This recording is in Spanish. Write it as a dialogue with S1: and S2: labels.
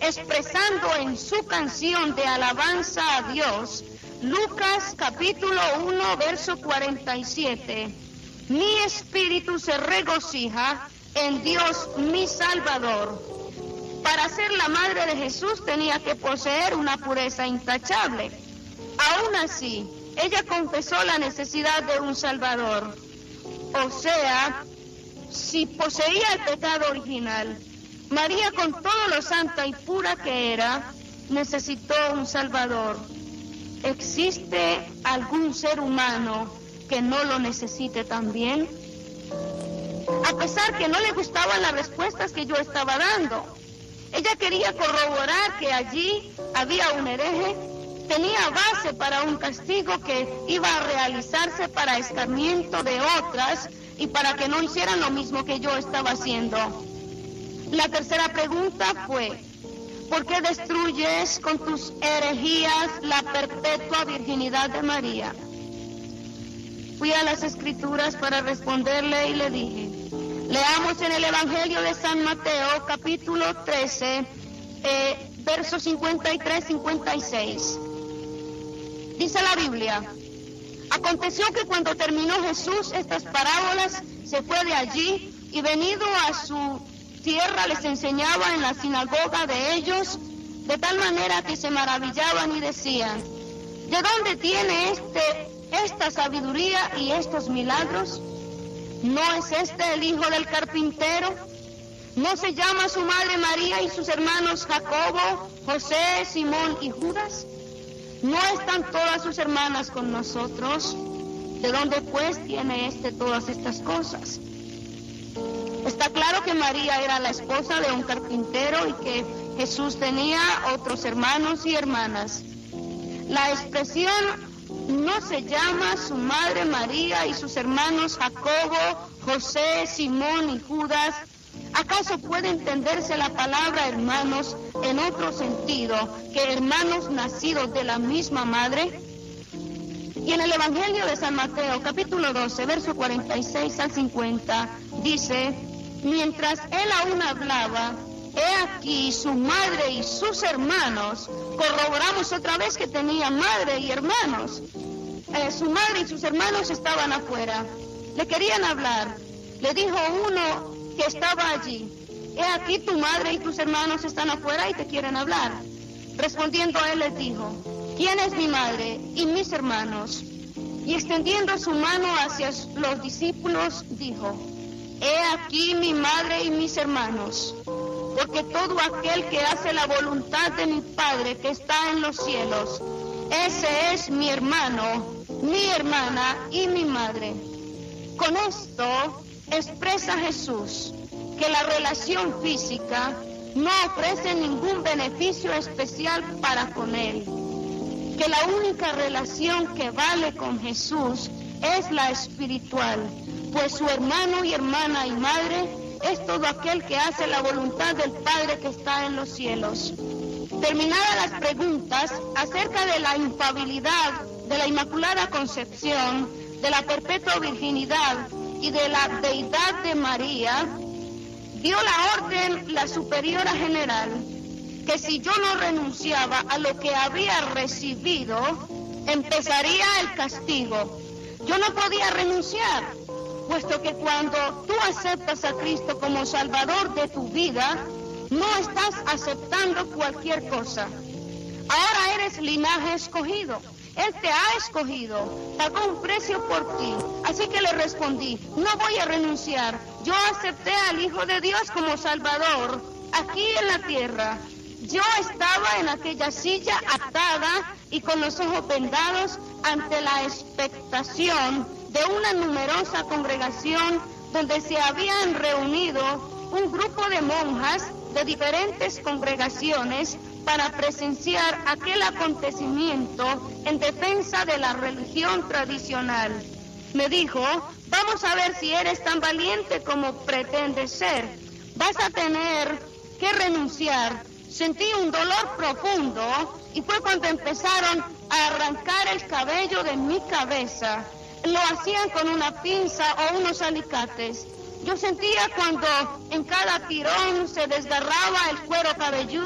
S1: expresando en su canción de alabanza a Dios, Lucas capítulo 1, verso 47. Mi espíritu se regocija en Dios mi Salvador. Para ser la madre de Jesús tenía que poseer una pureza intachable. Aún así, ella confesó la necesidad de un Salvador. O sea, si poseía el pecado original, María, con todo lo santa y pura que era, necesitó un Salvador. ¿Existe algún ser humano que no lo necesite también? A pesar que no le gustaban las respuestas que yo estaba dando, ella quería corroborar que allí había un hereje, tenía base para un castigo que iba a realizarse para escarmiento de otras y para que no hicieran lo mismo que yo estaba haciendo. La tercera pregunta fue: ¿por qué destruyes con tus herejías la perpetua virginidad de María? Fui a las Escrituras para responderle y le dije: leamos en el Evangelio de San Mateo, capítulo 13, versos 53-56. Dice la Biblia: aconteció que cuando terminó Jesús estas parábolas, se fue de allí y venido a su tierra les enseñaba en la sinagoga de ellos, de tal manera que se maravillaban y decían: ¿de dónde tiene esta sabiduría y estos milagros? ¿No es este el hijo del carpintero? ¿No se llama su madre María y sus hermanos Jacobo, José, Simón y Judas? ¿No están todas sus hermanas con nosotros? ¿De dónde pues tiene todas estas cosas? Está claro que María era la esposa de un carpintero y que Jesús tenía otros hermanos y hermanas. La expresión ¿no se llama su madre María y sus hermanos Jacobo, José, Simón y Judas? ¿Acaso puede entenderse la palabra hermanos en otro sentido que hermanos nacidos de la misma madre? Y en el Evangelio de San Mateo, capítulo 12, verso 46 al 50, dice: mientras él aún hablaba, he aquí su madre y sus hermanos. Corroboramos otra vez que tenía madre y hermanos. Su madre y sus hermanos estaban afuera. Le querían hablar. Le dijo uno que estaba allí: he aquí tu madre y tus hermanos están afuera y te quieren hablar. Respondiendo a él les dijo: ¿quién es mi madre y mis hermanos? Y extendiendo su mano hacia los discípulos, dijo: he aquí mi madre y mis hermanos, porque todo aquel que hace la voluntad de mi Padre que está en los cielos, ese es mi hermano, mi hermana y mi madre. Con esto expresa Jesús que la relación física no ofrece ningún beneficio especial para con él, que la única relación que vale con Jesús es la espiritual, pues su hermano y hermana y madre es todo aquel que hace la voluntad del Padre que está en los cielos. Terminadas las preguntas acerca de la infalibilidad, de la Inmaculada Concepción, de la perpetua virginidad y de la deidad de María, dio la orden la superiora general que si yo no renunciaba a lo que había recibido, empezaría el castigo. Yo no podía renunciar, puesto que cuando tú aceptas a Cristo como Salvador de tu vida, no estás aceptando cualquier cosa. Ahora eres linaje escogido. Él te ha escogido, pagó un precio por ti. Así que le respondí: no voy a renunciar. Yo acepté al Hijo de Dios como Salvador aquí en la tierra. Yo estaba en aquella silla atada y con los ojos vendados ante la expectación de una numerosa congregación donde se habían reunido un grupo de monjas de diferentes congregaciones para presenciar aquel acontecimiento en defensa de la religión tradicional. Me dijo: vamos a ver si eres tan valiente como pretendes ser. Vas a tener que renunciar. Sentí un dolor profundo y fue cuando empezaron a arrancar el cabello de mi cabeza. Lo hacían con una pinza o unos alicates. Yo sentía cuando en cada tirón se desgarraba el cuero cabelludo